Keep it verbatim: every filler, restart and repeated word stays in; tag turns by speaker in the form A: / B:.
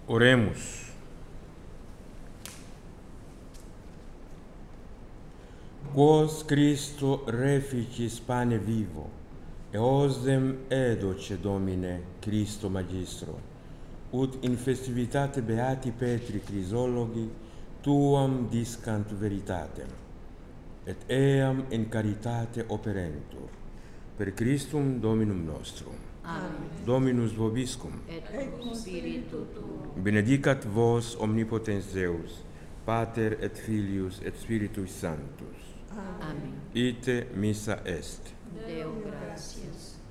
A: Oremus. Quos Christo reficis pane vivo, eosdem edoce Domine Christo Magistro, ut in festivitate beati Petri Chrysologi tuam discant veritatem, et eam in caritate operentur, per Christum Dominum nostrum.
B: Amen.
A: Dominus vobiscum.
B: Et cum spiritu tuo.
A: Benedicat vos omnipotens Deus, Pater et Filius et Spiritus Sanctus.
B: Amen.
A: Ite missa est.
B: Deo gratias.